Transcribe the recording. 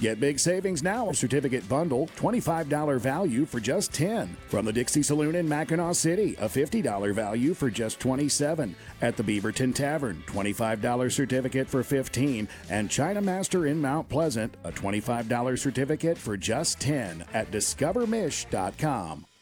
Get big savings now. Certificate bundle, $25 value for just $10. From the Dixie Saloon in Mackinac City, a $50 value for just $27. At the Beaverton Tavern, $25 certificate for $15. And China Master in Mount Pleasant, a $25 certificate for just $10 at discovermish.com.